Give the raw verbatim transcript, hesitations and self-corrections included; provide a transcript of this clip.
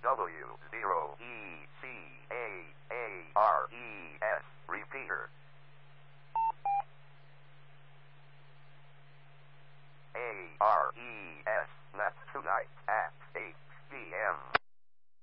W zero E C A A R E S. Repeater. A R E S. That's tonight at eight p m